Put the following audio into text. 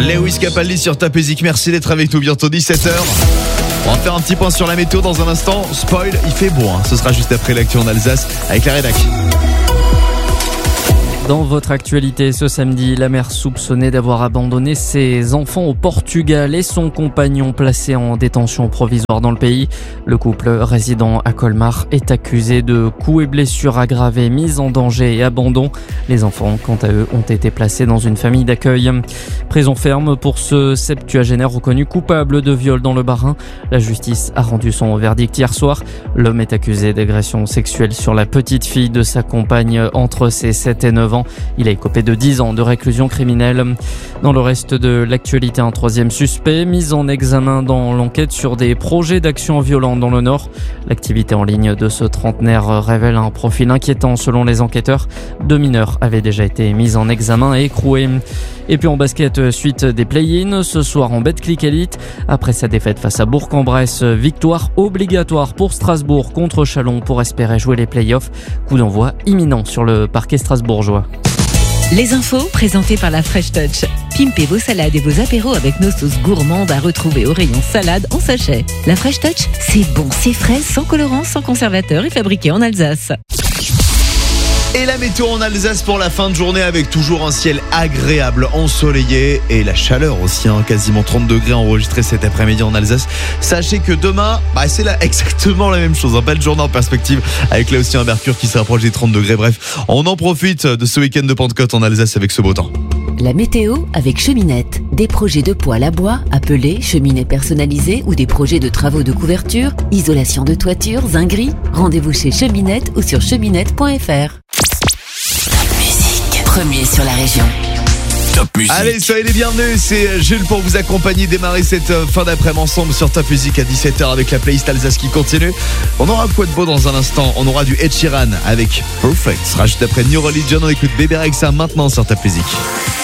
Lewis Capaldi sur Top Music, merci d'être avec nous, bientôt 17h. On va faire un petit point sur la météo dans un instant. Spoil, il fait beau, ce sera juste après l'actu en Alsace avec la rédac. Dans votre actualité ce samedi, la mère soupçonnée d'avoir abandonné ses enfants au Portugal et son compagnon placé en détention provisoire dans le pays. Le couple résidant à Colmar est accusé de coups et blessures aggravées, mise en danger et abandon. Les enfants, quant à eux, ont été placés dans une famille d'accueil. Prison ferme pour ce septuagénaire reconnu coupable de viol dans le Bas-Rhin. La justice a rendu son verdict hier soir. L'homme est accusé d'agression sexuelle sur la petite fille de sa compagne entre ses 7 et 9 ans. Il a écopé de 10 ans de réclusion criminelle. Dans le reste de l'actualité, un troisième suspect mis en examen dans l'enquête sur des projets d'action violente dans le Nord. L'activité en ligne de ce trentenaire révèle un profil inquiétant selon les enquêteurs. 2 mineurs avaient déjà été mis en examen et écroués. Et puis en basket, suite des play-ins, ce soir en Betclic Elite. Après sa défaite face à Bourg-en-Bresse, victoire obligatoire pour Strasbourg contre Chalon pour espérer jouer les play-offs. Coup d'envoi imminent sur le parquet strasbourgeois. Les infos présentées par la Fresh Touch. Pimpez vos salades et vos apéros avec nos sauces gourmandes à retrouver au rayon salade en sachet. La Fresh Touch, c'est bon, c'est frais, sans colorant, sans conservateur et fabriqué en Alsace. Et la météo en Alsace pour la fin de journée avec toujours un ciel agréable, ensoleillé et la chaleur aussi, quasiment 30 degrés enregistrés cet après-midi en Alsace. Sachez que demain, c'est là exactement la même chose, belle journée en perspective avec là aussi un mercure qui se rapproche des 30 degrés. Bref, on en profite de ce week-end de Pentecôte en Alsace avec ce beau temps. La météo avec Cheminette. Des projets de poêle à bois, appelés cheminées personnalisées ou des projets de travaux de couverture, isolation de toiture, zinguerie. Rendez-vous chez Cheminette ou sur cheminette.fr. Premier sur la région. Top Music. Allez, soyez les bienvenus, c'est Jules pour vous accompagner, démarrer cette fin d'après-midi ensemble sur Top Music à 17h avec la playlist Alsace qui continue. On aura quoi de beau dans un instant, on aura du Ed Sheeran avec Perfect. Ce sera juste après New Religion, on écoute Bébé Rexha maintenant sur Top Music.